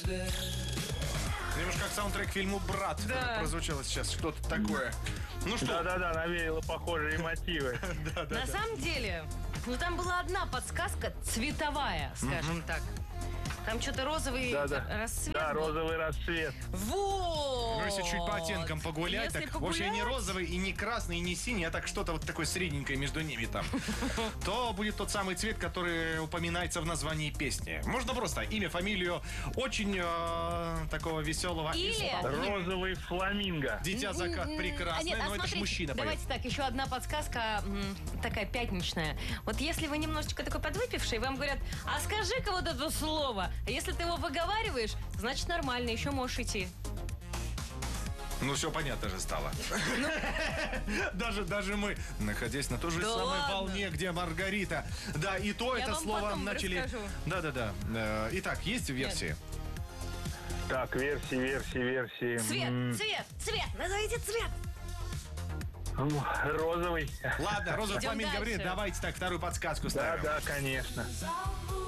Немножко как саундтрек к фильму «Брат». Да. Прозвучало сейчас что-то такое. Ну что? Да-да-да, навеяло похожие мотивы. На самом деле, там была одна подсказка цветовая, скажем так. Там что-то розовый рассвет. Да, был. розовый рассвет. Вот. Ну, если чуть по оттенкам погулять, Если так вообще не погулять. розовый, и не красный, и не синий, а так что-то вот такое средненькое между ними там. То будет тот самый цвет, который упоминается в названии песни. Можно просто имя, фамилию очень такого веселого. Или- Розовый фламинго. Дитя закат прекрасный, Нет, но это ж смотрите, мужчина поет. давайте так, еще одна подсказка, такая пятничная. Вот если вы немножечко такой подвыпивший, вам говорят, а скажи-ка вот это слово. А если ты его выговариваешь, значит нормально, еще можешь идти. Ну, все понятно же стало. Даже мы, находясь на той же Да самой ладно? волне, где Маргарита. Да, и то Я это вам слово потом начали... расскажу. Да. Итак, есть версии? Так, версии. Цвет, назовите цвет. Розовый. Ладно, Роза Идем Фламинго говорит, дальше. давайте так, вторую подсказку ставим. Да, конечно.